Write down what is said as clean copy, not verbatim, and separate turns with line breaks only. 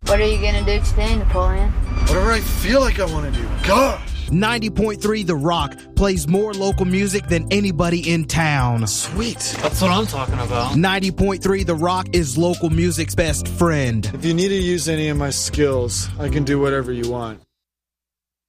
What are you gonna do today, Napoleon?
Whatever I feel like I want to do. Gosh!
90.3 The Rock plays more local music than anybody in town.
Sweet.
That's what I'm talking about.
90.3 The Rock is local music's best friend.
If you need to use any of my skills, I can do whatever you want.